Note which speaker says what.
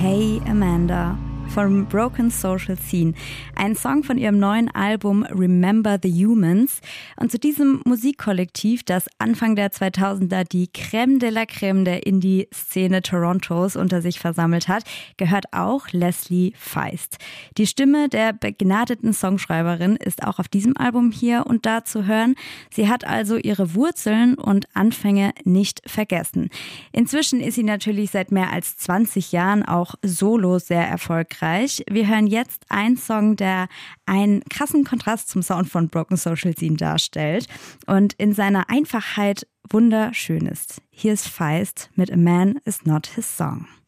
Speaker 1: Hey Amanda von Broken Social Scene. Ein Song von ihrem neuen Album Remember the Humans. Und zu diesem Musikkollektiv, das Anfang der 2000er die Crème de la Crème der Indie-Szene Torontos unter sich versammelt hat, gehört auch Leslie Feist. Die Stimme der begnadeten Songschreiberin ist auch auf diesem Album hier und da zu hören. Sie hat also ihre Wurzeln und Anfänge nicht vergessen. Inzwischen ist sie natürlich seit mehr als 20 Jahren auch solo sehr erfolgreich. Wir hören jetzt einen Song, der einen krassen Kontrast zum Sound von Broken Social Scene darstellt und in seiner Einfachheit wunderschön ist. Hier ist Feist mit A Man Is Not His Song.